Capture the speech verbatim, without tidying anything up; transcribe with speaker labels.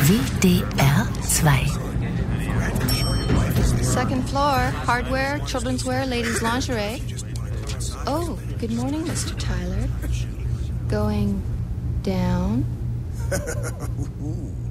Speaker 1: W D R zwei.
Speaker 2: Second floor, hardware, children's wear, ladies' lingerie. Oh, good morning, Mister Tyler. Going down?